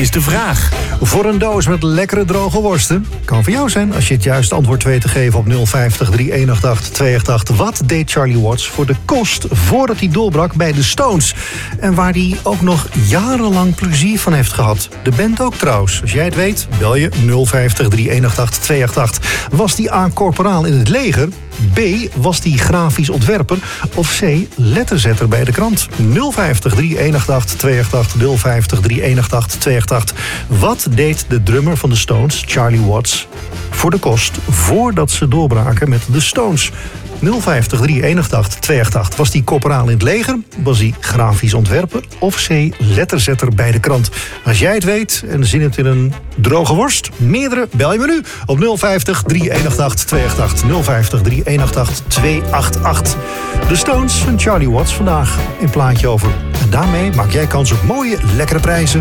is de vraag. Voor een doos met lekkere droge worsten. Kan voor jou zijn als je het juiste antwoord weet te geven op 050 318 288. Wat deed Charlie Watts voor de kost voordat hij doorbrak bij de Stones? En waar hij ook nog jarenlang plezier van heeft gehad. De band ook trouwens. Als jij het weet, bel je 050 318 288. Was die A, korporaal in het leger? B, was die grafisch ontwerper? Of C, letterzetter bij de krant? 050 318 288 050 318 288. Wat deed de drummer van de Stones, Charlie Watts, voor de kost voordat ze doorbraken met de Stones? 050 318 288. Was die korporaal in het leger? Was hij grafisch ontwerper? Of C, letterzetter bij de krant? Als jij het weet en zin hebt in een droge worst, meerdere, bel je me nu op 050 318 288. 050 318 288. De Stones en Charlie Watts vandaag in Plaatje Over. En daarmee maak jij kans op mooie, lekkere prijzen.